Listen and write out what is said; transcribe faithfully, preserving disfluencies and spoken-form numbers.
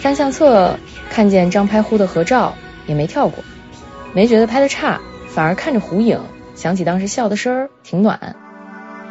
翻相册看见张拍呼的合照也没跳过，没觉得拍的差，反而看着胡影想起当时笑的声儿挺暖。